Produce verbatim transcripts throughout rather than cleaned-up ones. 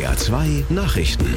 R zwei Nachrichten.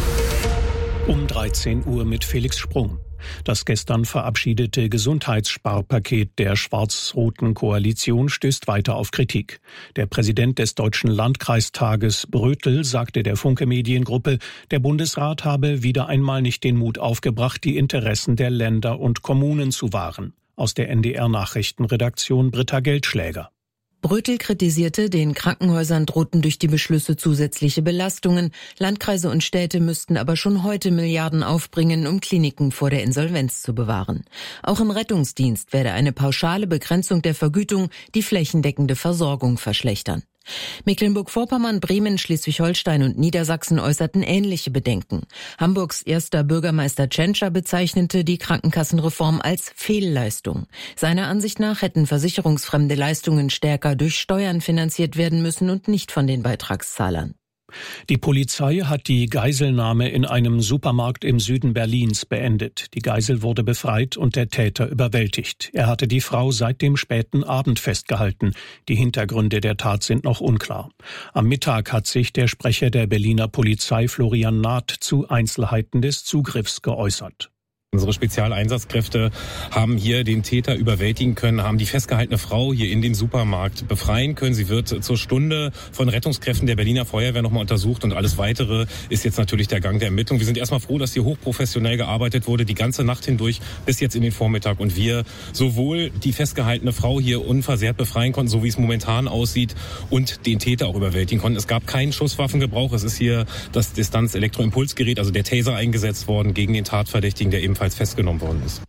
Um dreizehn Uhr mit Felix Sprung. Das gestern verabschiedete Gesundheitssparpaket der schwarz-roten Koalition stößt weiter auf Kritik. Der Präsident des Deutschen Landkreistages Brötel sagte der Funke Mediengruppe, der Bundesrat habe wieder einmal nicht den Mut aufgebracht, die Interessen der Länder und Kommunen zu wahren. Aus der N D R-Nachrichtenredaktion Britta Geldschläger. Brötel kritisierte, den Krankenhäusern drohten durch die Beschlüsse zusätzliche Belastungen. Landkreise und Städte müssten aber schon heute Milliarden aufbringen, um Kliniken vor der Insolvenz zu bewahren. Auch im Rettungsdienst werde eine pauschale Begrenzung der Vergütung die flächendeckende Versorgung verschlechtern. Mecklenburg-Vorpommern, Bremen, Schleswig-Holstein und Niedersachsen äußerten ähnliche Bedenken. Hamburgs erster Bürgermeister Tschentscher bezeichnete die Krankenkassenreform als Fehlleistung. Seiner Ansicht nach hätten versicherungsfremde Leistungen stärker durch Steuern finanziert werden müssen und nicht von den Beitragszahlern. Die Polizei hat die Geiselnahme in einem Supermarkt im Süden Berlins beendet. Die Geisel wurde befreit und der Täter überwältigt. Er hatte die Frau seit dem späten Abend festgehalten. Die Hintergründe der Tat sind noch unklar. Am Mittag hat sich der Sprecher der Berliner Polizei Florian Naht zu Einzelheiten des Zugriffs geäußert. Unsere Spezialeinsatzkräfte haben hier den Täter überwältigen können, haben die festgehaltene Frau hier in den Supermarkt befreien können. Sie wird zur Stunde von Rettungskräften der Berliner Feuerwehr nochmal untersucht und alles Weitere ist jetzt natürlich der Gang der Ermittlung. Wir sind erstmal froh, dass hier hochprofessionell gearbeitet wurde, die ganze Nacht hindurch bis jetzt in den Vormittag und wir sowohl die festgehaltene Frau hier unversehrt befreien konnten, so wie es momentan aussieht, und den Täter auch überwältigen konnten. Es gab keinen Schusswaffengebrauch. Es ist hier das Distanz-Elektroimpulsgerät, also der Taser, eingesetzt worden gegen den Tatverdächtigen, der ebenfalls festgenommen worden ist.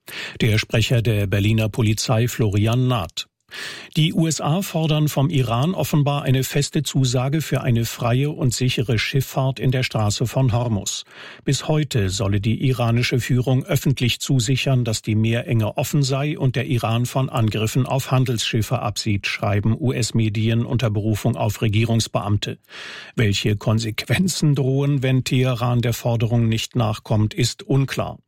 Der Sprecher der Berliner Polizei Florian Naht. Die U S A fordern vom Iran offenbar eine feste Zusage für eine freie und sichere Schifffahrt in der Straße von Hormuz. Bis heute solle die iranische Führung öffentlich zusichern, dass die Meerenge offen sei und der Iran von Angriffen auf Handelsschiffe absieht, schreiben U S-Medien unter Berufung auf Regierungsbeamte. Welche Konsequenzen drohen, wenn Teheran der Forderung nicht nachkommt, ist unklar.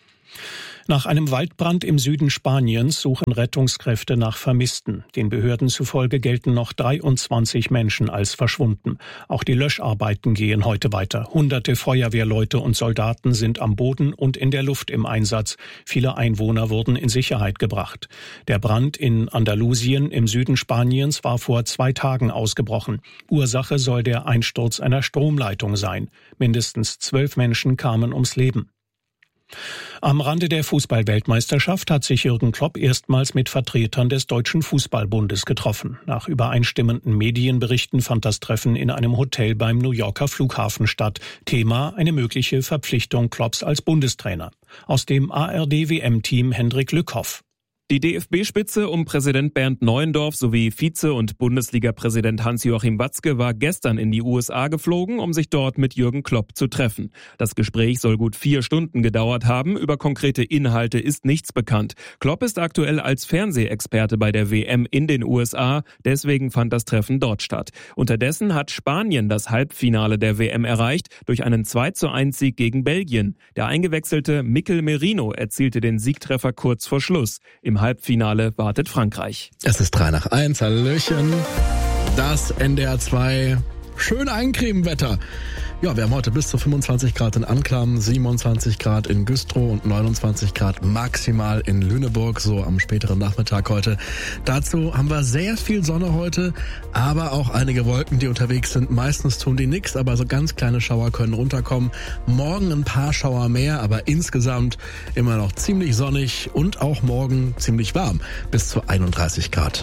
Nach einem Waldbrand im Süden Spaniens suchen Rettungskräfte nach Vermissten. Den Behörden zufolge gelten noch dreiundzwanzig Menschen als verschwunden. Auch die Löscharbeiten gehen heute weiter. Hunderte Feuerwehrleute und Soldaten sind am Boden und in der Luft im Einsatz. Viele Einwohner wurden in Sicherheit gebracht. Der Brand in Andalusien im Süden Spaniens war vor zwei Tagen ausgebrochen. Ursache soll der Einsturz einer Stromleitung sein. Mindestens zwölf Menschen kamen ums Leben. Am Rande der Fußball-Weltmeisterschaft hat sich Jürgen Klopp erstmals mit Vertretern des Deutschen Fußballbundes getroffen. Nach übereinstimmenden Medienberichten fand das Treffen in einem Hotel beim New Yorker Flughafen statt. Thema: eine mögliche Verpflichtung Klopps als Bundestrainer. Aus dem A R D-W M-Team Hendrik Lückhoff. Die D F B-Spitze um Präsident Bernd Neuendorf sowie Vize- und Bundesliga-Präsident Hans-Joachim Watzke war gestern in die U S A geflogen, um sich dort mit Jürgen Klopp zu treffen. Das Gespräch soll gut vier Stunden gedauert haben. Über konkrete Inhalte ist nichts bekannt. Klopp ist aktuell als Fernsehexperte bei der W M in den U S A. Deswegen fand das Treffen dort statt. Unterdessen hat Spanien das Halbfinale der W M erreicht durch einen zwei zu eins Sieg gegen Belgien. Der eingewechselte Mikel Merino erzielte den Siegtreffer kurz vor Schluss. Im Halbfinale wartet Frankreich. Es ist drei nach eins, Hallöchen. Das N D R zwei schön Eincremenwetter. Ja, wir haben heute bis zu fünfundzwanzig Grad in Anklam, siebenundzwanzig Grad in Güstrow und neunundzwanzig Grad maximal in Lüneburg, so am späteren Nachmittag heute. Dazu haben wir sehr viel Sonne heute, aber auch einige Wolken, die unterwegs sind. Meistens tun die nichts, aber so ganz kleine Schauer können runterkommen. Morgen ein paar Schauer mehr, aber insgesamt immer noch ziemlich sonnig und auch morgen ziemlich warm, bis zu einunddreißig Grad.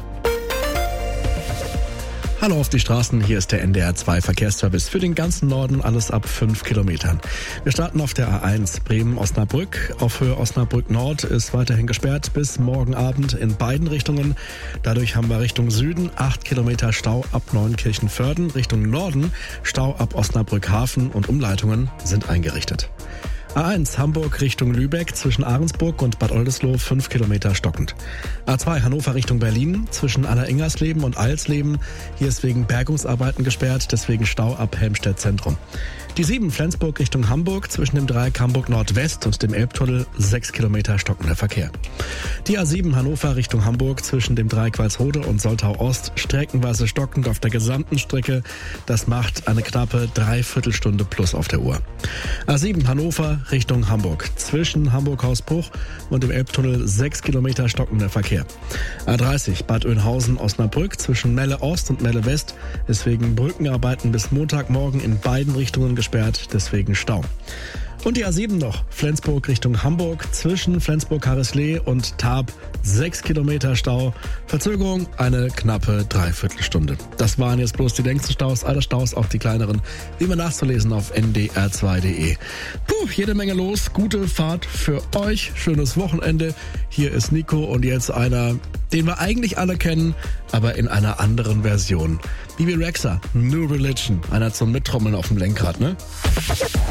Hallo auf die Straßen, hier ist der N D R zwei Verkehrsservice für den ganzen Norden, alles ab fünf Kilometern. Wir starten auf der A eins Bremen-Osnabrück. Auf Höhe Osnabrück Nord ist weiterhin gesperrt bis morgen Abend in beiden Richtungen. Dadurch haben wir Richtung Süden acht Kilometer Stau ab Neunkirchen-Vörden. Richtung Norden Stau ab Osnabrück Hafen und Umleitungen sind eingerichtet. A eins Hamburg Richtung Lübeck zwischen Ahrensburg und Bad Oldesloe fünf Kilometer stockend. A zwei Hannover Richtung Berlin zwischen Alleringersleben und Alsleben. Hier ist wegen Bergungsarbeiten gesperrt, deswegen Stau ab Helmstedt Zentrum. Die sieben Flensburg Richtung Hamburg zwischen dem Dreieck Hamburg Nordwest und dem Elbtunnel sechs Kilometer stockender Verkehr. Die A sieben Hannover Richtung Hamburg zwischen dem Dreieck Walsrode und Soltau Ost streckenweise stockend auf der gesamten Strecke. Das macht eine knappe Dreiviertelstunde plus auf der Uhr. A sieben Hannover Richtung Hamburg zwischen Hamburg-Hausbruch und dem Elbtunnel sechs Kilometer stockender Verkehr. A dreißig Bad Oeynhausen-Osnabrück zwischen Melle Ost und Melle West ist wegen Brückenarbeiten bis Montagmorgen in beiden Richtungen gesperrt, deswegen Stau. Und die A sieben noch, Flensburg Richtung Hamburg, zwischen Flensburg-Harrislee und Tarp sechs Kilometer Stau. Verzögerung eine knappe Dreiviertelstunde. Das waren jetzt bloß die längsten Staus, alle Staus, auch die kleineren, wie immer nachzulesen auf n d r zwei punkt d e. Puh, jede Menge los, gute Fahrt für euch, schönes Wochenende. Hier ist Nico und jetzt einer, den wir eigentlich alle kennen, aber in einer anderen Version. Bibi Rexha, New Religion, einer zum Mittrommeln auf dem Lenkrad, ne?